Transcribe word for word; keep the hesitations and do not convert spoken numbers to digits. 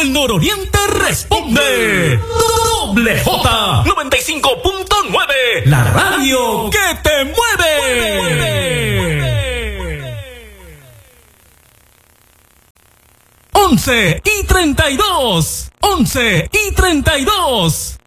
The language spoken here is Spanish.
todo el nororiente responde. Doble J noventa y cinco punto nueve, la radio que te mueve. once y treinta y dos. once y treinta y dos.